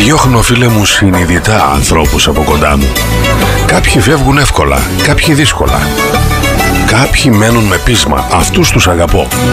Διώχνω, φίλε μου, συνειδητά ανθρώπους από κοντά μου. Κάποιοι φεύγουν εύκολα, κάποιοι δύσκολα. Κάποιοι μένουν με πείσμα, αυτούς τους αγαπώ.